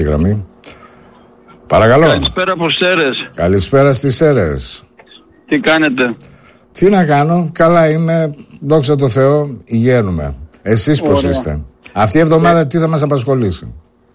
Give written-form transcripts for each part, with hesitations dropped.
Γραμμή. Παρακαλώ. Καλησπέρα από Σέρρες. Καλησπέρα στις Σέρρες. Τι κάνετε? Τι να κάνω, καλά είμαι, δόξα τω Θεώ, υγιαίνουμε. Εσείς πώς είστε? Αυτή η εβδομάδα τι θα μας απασχολήσει?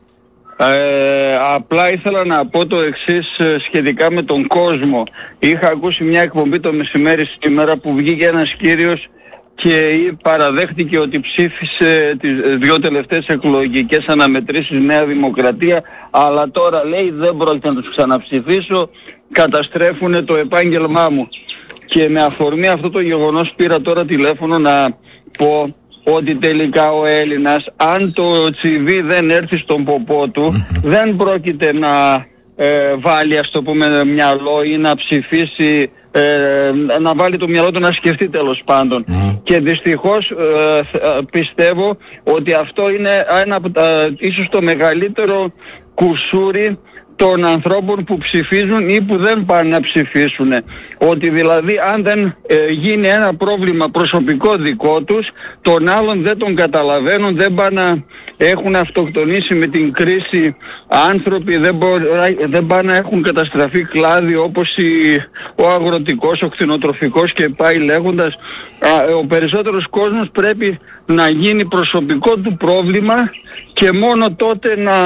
Απλά ήθελα να πω το εξής σχετικά με τον κόσμο. Είχα ακούσει μια εκπομπή το μεσημέρι σήμερα που βγήκε ένας κύριος και παραδέχτηκε ότι ψήφισε τις 2 τελευταίες εκλογικές αναμετρήσεις Νέα Δημοκρατία, αλλά τώρα λέει δεν πρόκειται να τους ξαναψηφίσω, καταστρέφουν το επάγγελμά μου. Και με αφορμή αυτό το γεγονός πήρα τώρα τηλέφωνο να πω ότι τελικά ο Έλληνας, αν το τσιβί δεν έρθει στον ποπό του, δεν πρόκειται να βάλει, ας το πούμε, μυαλό ή να ψηφίσει, να βάλει το μυαλό του να σκεφτεί τέλος πάντων. Και δυστυχώς πιστεύω ότι αυτό είναι ένα από ίσως το μεγαλύτερο κουρσούρι των ανθρώπων που ψηφίζουν ή που δεν πάνε να ψηφίσουν. Ότι δηλαδή αν δεν γίνει ένα πρόβλημα προσωπικό δικό τους, τον άλλον δεν τον καταλαβαίνουν, δεν πάνε να έχουν αυτοκτονήσει με την κρίση άνθρωποι, δεν πάνε να έχουν καταστραφεί κλάδοι όπως ο αγροτικός, ο κτηνοτροφικός και πάει λέγοντας. Ο περισσότερος κόσμος πρέπει να γίνει προσωπικό του πρόβλημα και μόνο τότε να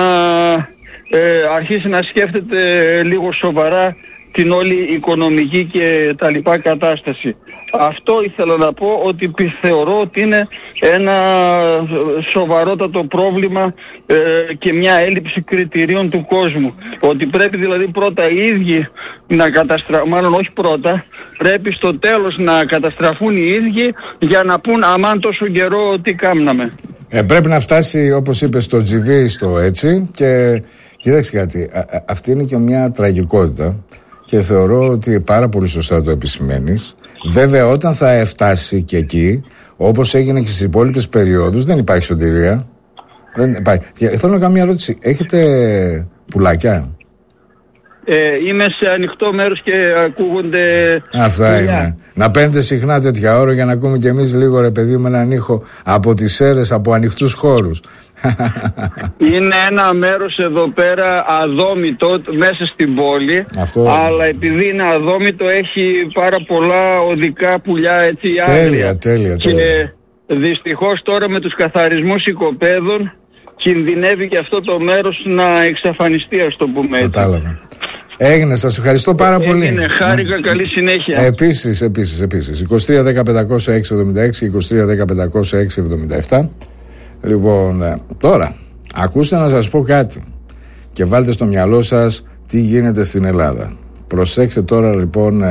αρχίσει να σκέφτεται λίγο σοβαρά την όλη οικονομική και τα λοιπά κατάσταση. Αυτό ήθελα να πω, ότι θεωρώ ότι είναι ένα σοβαρότατο πρόβλημα και μια έλλειψη κριτηρίων του κόσμου. Ότι πρέπει δηλαδή πρώτα οι ίδιοι να καταστραφούν, μάλλον όχι πρώτα, πρέπει στο τέλος να καταστραφούν οι ίδιοι για να πούν αμάν τόσο καιρό τι κάμναμε. Πρέπει να φτάσει, όπως είπες, στο GV στο έτσι. Και κοίταξε κάτι, αυτή είναι και μια τραγικότητα και θεωρώ ότι πάρα πολύ σωστά το επισημαίνεις. Βέβαια όταν θα φτάσει και εκεί, όπως έγινε και στις υπόλοιπες περιόδους, δεν υπάρχει σωτηρία. Δεν υπάρχει. Θέλω να κάνω μια ερώτηση. Έχετε πουλάκια? Είμαι σε ανοιχτό μέρος και ακούγονται. Αυτά είναι. Να παίρνετε συχνά τέτοια ώρα για να ακούμε κι εμείς λίγο, ρε παιδί, με έναν ήχο από τις Σέρρες, από ανοιχτούς χώρους. Είναι ένα μέρος εδώ πέρα αδόμητο μέσα στην πόλη. Αλλά επειδή είναι αδόμητο έχει πάρα πολλά οδικά πουλιά, έτσι, άγρια. Τέλεια. Και δυστυχώς τώρα με τους καθαρισμούς οικοπαίδων κινδυνεύει και αυτό το μέρος να εξαφανιστεί, ας το πούμε έτσι. Κατάλαβα. Έγινε, σας ευχαριστώ πάρα πολύ. Έγινε, χάρηκα, καλή συνέχεια. Επίσης. 23-10-500-676, 23-10-500-677. Λοιπόν, τώρα, ακούστε να σας πω κάτι και βάλτε στο μυαλό σας τι γίνεται στην Ελλάδα. Προσέξτε τώρα λοιπόν,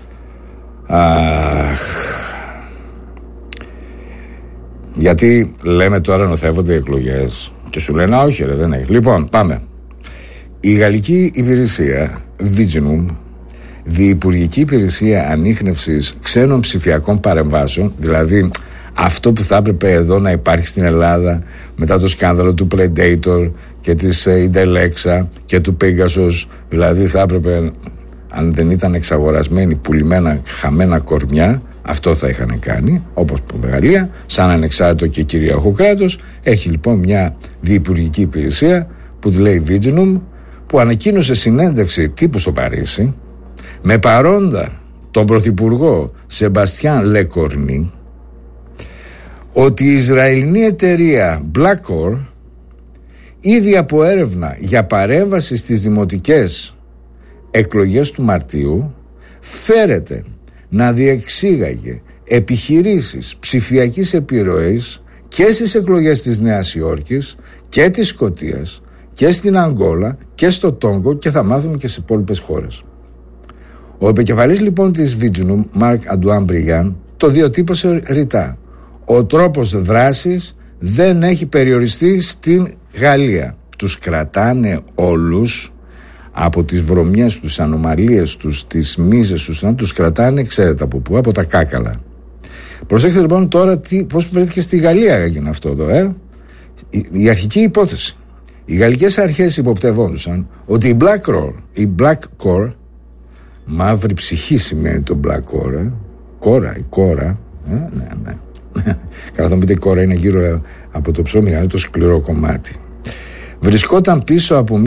γιατί λέμε τώρα νοθεύονται οι εκλογές και σου λένε όχι ρε, δεν έχει. Λοιπόν, πάμε. Η γαλλική υπηρεσία Viginum, διυπουργική υπηρεσία ανίχνευσης ξένων ψηφιακών παρεμβάσεων, δηλαδή αυτό που θα έπρεπε εδώ να υπάρχει στην Ελλάδα μετά το σκάνδαλο του Predator και της Indelexa και του Pegasus, δηλαδή θα έπρεπε, αν δεν ήταν εξαγορασμένοι, πουλημένα, χαμένα κορμιά, αυτό θα είχαν κάνει, όπως η Γαλλία, σαν ανεξάρτητο και κυριαρχό κράτος. Έχει λοιπόν μια διυπουργική υπηρεσία που τη λέει Viginum, που ανακοίνωσε συνέντευξη τύπου στο Παρίσι με παρόντα τον πρωθυπουργό Σεμπαστιάν Λεκορνή, ότι η Ισραηλινή εταιρεία Blackcore ήδη από έρευνα για παρέμβαση στις δημοτικές εκλογές του Μαρτίου φέρεται να διεξήγαγε επιχειρήσεις ψηφιακής επιρροής και στις εκλογές της Νέας Υόρκης και της Σκωτίας και στην Αγγόλα και στο Τόγκο και θα μάθουμε και σε υπόλοιπες χώρες. Ο επικεφαλής λοιπόν της Viginum, Marc Antoine Briand, το διοτύπωσε ρητά. Ο τρόπος δράσης δεν έχει περιοριστεί στην Γαλλία. Τους κρατάνε όλους από τις βρωμιές τους, ανομαλίες τους, τις μίζες τους, να τους κρατάνε, ξέρετε από πού, από τα κάκαλα. Προσέξτε λοιπόν τώρα πώς βρέθηκε στη Γαλλία έγινε αυτό εδώ, Η αρχική υπόθεση. Οι γαλλικές αρχές υποπτευόντουσαν ότι η Blackcore, μαύρη ψυχή σημαίνει το Blackcore, η κόρα, Καλά θα μου πείτε η κόρα είναι γύρω από το ψωμί, είναι το σκληρό κομμάτι. βρισκόταν πίσω από